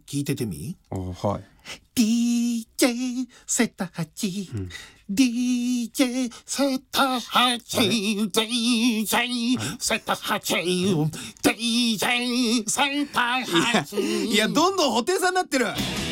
聞いててみ。 はい。 DJ セタハチ、DJ セタハチ、DJ セタハチ、DJ セタハチ。 いやどんどん布袋さんになってる。